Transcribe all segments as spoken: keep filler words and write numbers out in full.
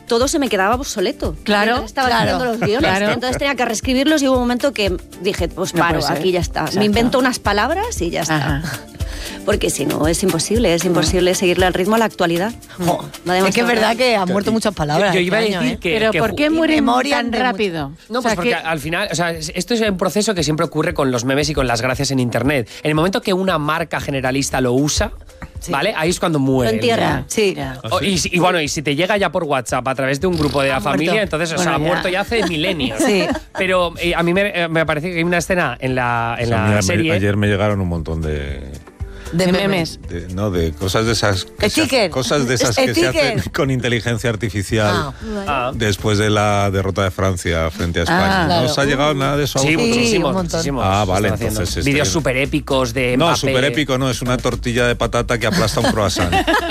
todo se me quedaba obsoleto. Claro, Mientras estaba claro, haciendo los guiones. claro. Entonces tenía que reescribirlos y hubo un momento que dije, pues No paro, puede ser. aquí ya está. Exacto. Me invento unas palabras y ya está. Ajá. Porque si no, es imposible, es imposible seguirle el ritmo a la actualidad. Jo, no Es que es verdad que han muerto muchas palabras. Yo iba a este año, decir ¿eh? que... Pero que ¿por ju- qué mueren memoria tan de rápido? No, O pues sea, porque que- al final, o sea, esto es un proceso que siempre ocurre con los memes y con las gracias en internet. En el momento que una marca generalista lo usa, Sí. ¿vale? Ahí es cuando muere. Lo entierra. Sí. Ya. O- y, si- y bueno, y si te llega ya por WhatsApp a través de un grupo de la Ha familia, muerto. entonces, o Bueno, sea, ha ya. muerto ya hace milenios. Sí. Pero eh, a mí me, eh, me parece que hay una escena en la, en O sea, la mira, me- serie. ayer me llegaron un montón de... De de memes. memes. de- no, de cosas de esas... que se- Sticker. cosas de esas que se Sticker. hacen con inteligencia artificial. Ah. Ah. Después de la derrota de Francia frente a España. Ah, ¿No claro. os ha llegado nada de eso? Sí, aún? Sí, muchísimos, un montón. muchísimos. Ah, vale, Están haciendo entonces este- vídeos súper épicos de No, Mbappé. súper épico no, es una tortilla de patata que aplasta un croissant.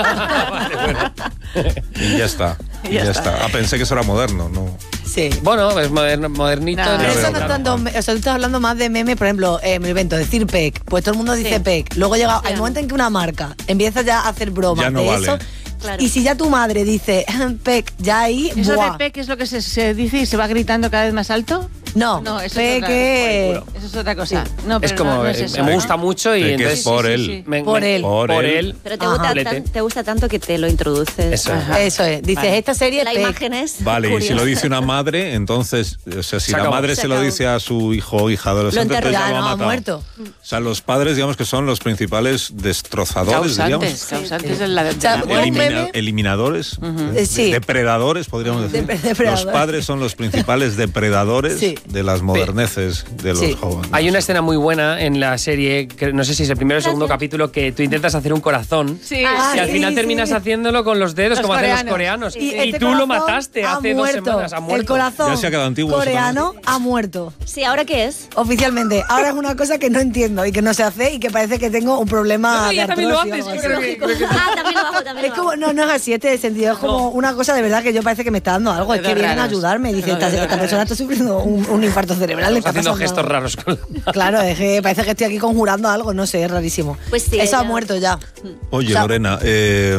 Y ya está. Y ya, Ya está. está. Ah, pensé que eso era moderno, ¿no? Sí. Bueno, es moderno, modernito. No, Pero Ya eso veo, no claro. tanto, o sea, tú estás hablando más de memes, por ejemplo, eh, me invento, decir pec, pues todo el mundo dice Sí. pec. Luego llega, Sí. hay momento en que una marca empieza ya a hacer bromas Ya no de vale. eso. Claro. Y si ya tu madre dice pec, ya ahí, ¿Eso ¡buah! de pec es lo que se, se dice y se va gritando cada vez más alto? No, No, eso pec es otra, que... Eso es otra cosa. No, pero Es como, no, no es eh, eso, me ¿no? gusta mucho y De que entonces... es por sí, sí, él. sí. me- Por me- él. Por Por él. él. Pero te Ajá. gusta, Lete. tan- te gusta tanto que te lo introduces. Eso. Ajá. Eso es. Dices, Vale. esta serie La pec. imagen es Vale, y si curiosa. lo dice una madre, entonces, o sea, si Se la acabó. madre Se se lo acabó. dice a su hijo o hija adolescente, Lo entonces enterra. ya lo Ya ha no, ha matado. muerto. O sea, los padres, digamos que son los principales destrozadores, Causantes, digamos. causantes de la, de O sea, la un muerte. Elimina- meme- eliminadores, Eh, sí. depredadores, podríamos decir. Dep- depredadores. Los padres son los principales depredadores Sí. de las moderneces de los Sí. jóvenes. Hay una escena muy buena en la serie, que no sé si es el primero o segundo Gracias. capítulo, que tú intentas hacer un corazón Sí. Ah, y al sí, final sí. terminas haciéndolo con los dedos, Los como hacen los coreanos. coreanos. Y Y, este tú lo corazón mataste ha hace dos muerto. semanas. Ha muerto. El corazón Ya se ha quedado antiguo eso coreano también. ha muerto. Sí, ¿ahora qué es? Oficialmente. Ahora es una cosa que no entiendo y que no se hace y que parece que tengo un problema No, de ya también lo artrosis o haces, algo yo así. creo que- Ah, también lo hago, también Es lo como, hago. no, no es así, este sentido. Es como una cosa de verdad que yo parece que me está dando algo. Es que Dedos vienen a raros. ayudarme. Dice, esta, Dedos esta raros. persona está sufriendo un, un infarto cerebral. le está Haciendo pasando gestos algo. raros con la... Claro, es que parece que estoy aquí conjurando algo, no sé, es rarísimo. Pues sí, Eso ha ella- muerto ya. Oye, O sea- Lorena, eh,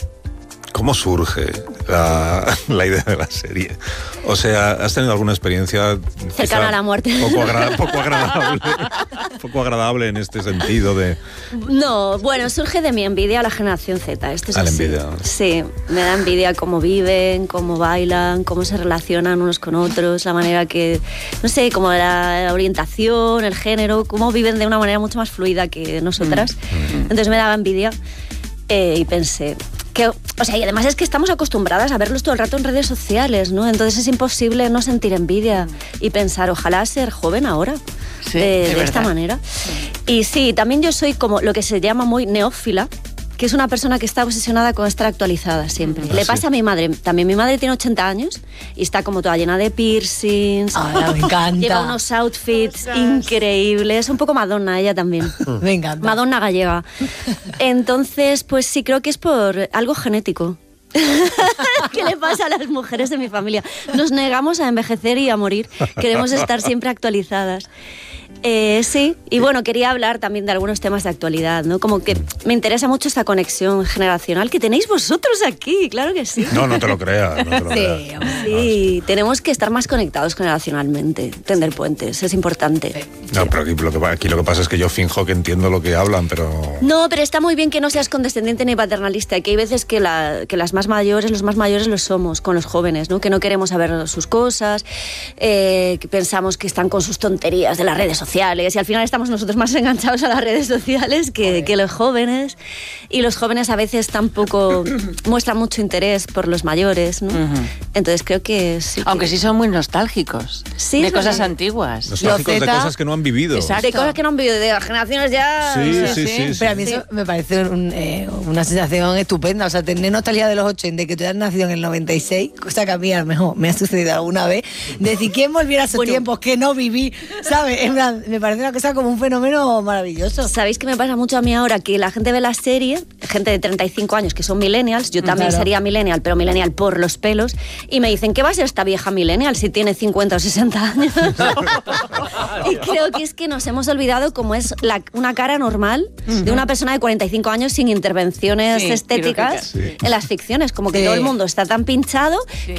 ¿cómo surge la, la idea de la serie? O sea, ¿has tenido alguna experiencia Cercana quizá a la muerte. Poco, agra- poco agradable, poco agradable en este sentido de... No, bueno, surge de mi envidia a la generación Z. Esto es A la así. envidia. Sí, me da envidia cómo viven, cómo bailan, cómo se relacionan unos con otros, la manera que, no sé, como la orientación, el género, cómo viven de una manera mucho más fluida que nosotras. Entonces me daba envidia eh, y pensé que, o sea, y además es que estamos acostumbradas a verlos todo el rato en redes sociales, ¿no? Entonces es imposible no sentir envidia y pensar, ojalá ser joven ahora. Sí, de, es de esta verdad. manera. Y sí, también yo soy como lo que se llama muy neófila, que es una persona que está obsesionada con estar actualizada siempre. Ah, Le sí. pasa a mi madre también. Mi madre tiene ochenta años y está como toda llena de piercings. Ahora me encanta. Lleva unos outfits increíbles. Un poco Madonna ella también. Me encanta. Madonna gallega. Entonces, pues sí, creo que es por algo genético. ¿Qué le pasa a las mujeres de mi familia? Nos negamos a envejecer y a morir. Queremos estar siempre actualizadas. Eh, sí, y bueno, quería hablar también de algunos temas de actualidad, ¿no? Como que me interesa mucho esta conexión generacional que tenéis vosotros aquí, claro que sí. No, no te lo creas. No te lo Sí, creas. hombre. Sí, tenemos que estar más conectados generacionalmente, tender puentes, es importante. No, pero aquí lo, que, aquí lo que pasa es que yo finjo que entiendo lo que hablan, pero... No, pero está muy bien que no seas condescendiente ni paternalista, que hay veces que, la, que las más mayores, los más mayores los somos con los jóvenes, ¿no? Que no queremos saber sus cosas, eh, que pensamos que están con sus tonterías de las redes sociales y al final estamos nosotros más enganchados a las redes sociales que, que los jóvenes, y los jóvenes a veces tampoco muestran mucho interés por los mayores, ¿no? Ujú. Entonces creo que sí. que- Aunque sí son muy nostálgicos. Sí, de es cosas verdad. antiguas. Nostálgicos de Zeta- cosas que no han vivido. Exacto. De cosas que no han vivido, de generaciones ya... Sí, Sí, sí, sí. sí. sí. Pero a mí eso me parece un, eh, una sensación estupenda. O sea, tener nostalgia de los ochenta, que tú hayas nacido en el noventa y seis, cosa que a mí a lo mejor me ha sucedido alguna vez. Decir, ¿quién volviera a esos Bueno. tiempos que no viví? ¿Sabes? En plan, me parece una cosa como un fenómeno maravilloso. ¿Sabéis qué me pasa mucho a mí ahora? Que la gente ve la serie, gente de treinta y cinco años que son millennials, yo también Claro. sería millennial, pero millennial por los pelos, y me dicen, ¿qué va a ser esta vieja millennial si tiene cincuenta o sesenta años? Y creo que es que nos hemos olvidado cómo es la- una cara normal de una persona de cuarenta y cinco años sin intervenciones Sí, estéticas quirúrgicas. en las ficciones, como que Sí. todo el mundo está tan pinchado Sí.